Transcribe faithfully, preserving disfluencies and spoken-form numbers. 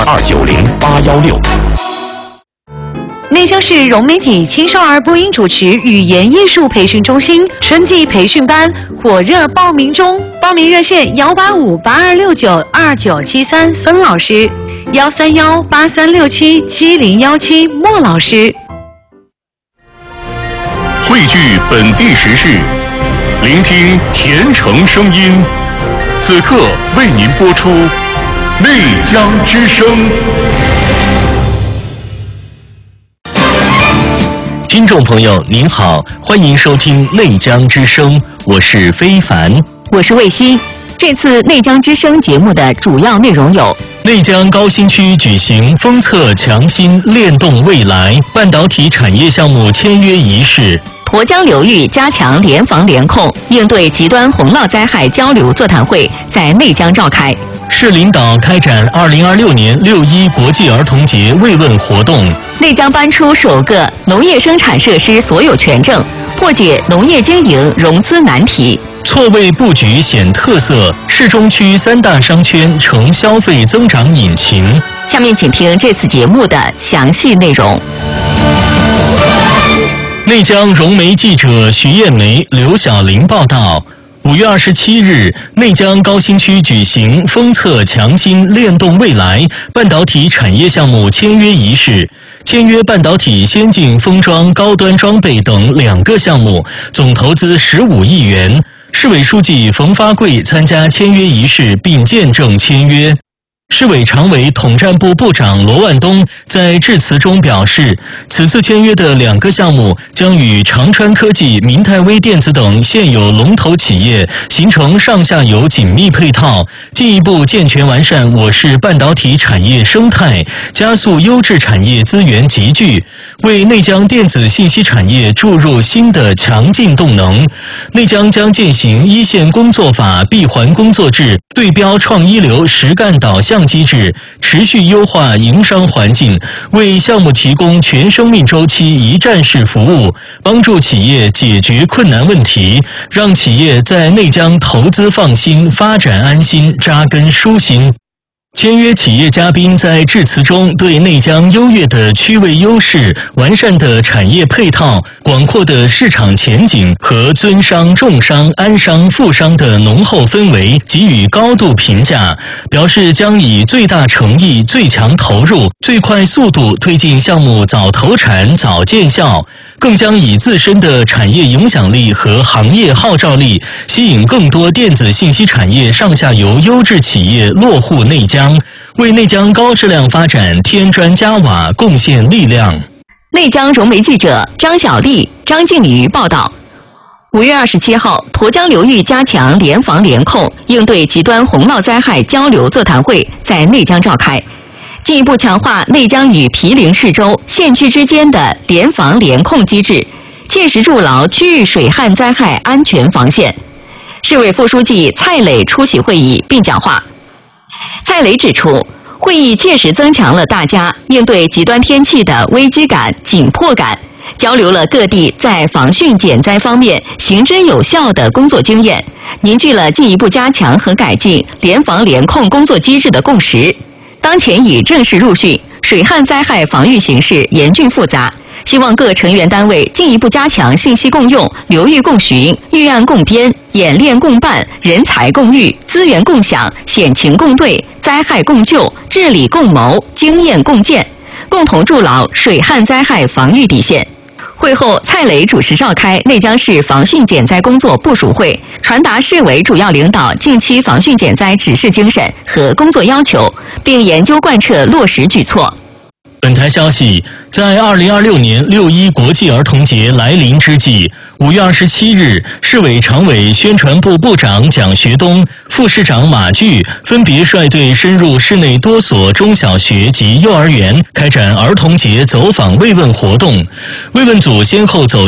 二九零八幺六。 内江市融媒体青少儿播音主持语言艺术培训中心春季培训班火热报名中，报名热线幺八五八二六九二九七三孙老师，幺三幺八三六七七零幺七莫老师。 汇聚本地时事，聆听甜城声音。此刻为您播出内江之声。 听众朋友您好，欢迎收听内江之声，我是非凡， 我是卫西。这次内江之声节目的主要内容有： 内江高新区举行封测强心链动未来半导体产业项目签约仪式； 沱江流域加强联防联控，应对极端洪涝灾害交流座谈会在内江召开； 市领导开展二零二六年六一国际儿童节慰问活动； 内江颁出首个农业生产设施所有权证，破解农业经营融资难题； 错位布局显特色，市中区三大商圈成消费增长引擎。 下面请听这次节目的详细内容。 内江融媒记者徐艳梅、刘晓玲报道。五月二十七日，内江高新区举行封测强心链动未来半导体产业项目签约仪式，签约半导体先进封装高端装备等两个项目，总投资十五亿元。市委书记冯发贵参加签约仪式并见证签约。市委常委统战部部长罗万东在致辞中表示，此次签约的两个项目将与长川科技、明泰微电子等现有龙头企业形成上下游紧密配套，进一步健全完善我市半导体产业生态，加速优质产业资源集聚，为内江电子信息产业注入新的强劲动能。内江将践行一线工作法闭环工作制，对标创一流实干导向机制，持续优化营商环境，为项目提供全生命周期一站式服务，帮助企业解决困难问题，让企业在内江投资放心，发展安心，扎根舒心。签约企业嘉宾在致辞中对内江优越的区位优势、完善的产业配套、广阔的市场前景和尊商重商安商富商的浓厚氛围给予高度评价，表示将以最大诚意、最强投入、最快速度推进项目早投产、早见效，更将以自身的产业影响力和行业号召力，吸引更多电子信息产业上下游优质企业落户内江，为内江高质量发展添砖加瓦，贡献力量。 内江融媒记者张小丽、张静瑜报道。五月二十七号，沱江流域加强联防联控，应对极端洪涝灾害交流座谈会在内江召开，进一步强化内江与毗邻市州、县区之间的联防联控机制，切实筑牢区域水旱灾害安全防线。市委副书记蔡磊出席会议并讲话。蔡磊指出，会议切实增强了大家应对极端天气的危机感、紧迫感，交流了各地在防汛减灾方面行之有效的工作经验，凝聚了进一步加强和改进联防联控工作机制的共识。当前已正式入汛，水旱灾害防御形势严峻复杂，希望各成员单位进一步加强信息共用、流域共巡、预案共编、演练共办、人才共育、资源共享、险情共对、灾害共救、治理共谋、经验共建，共同筑牢水旱灾害防御底线。会后，蔡磊主持召开内江市防汛减灾工作部署会，传达市委主要领导近期防汛减灾指示精神和工作要求，并研究贯彻落实举措。 本台消息，在二零二六年六一国际儿童节来临之际，五月二十七日，市委常委、宣传部部长蒋学东、副市长马炬分别率队深入市内多所中小学及幼儿园，开展儿童节走访慰问活动。慰问组先后走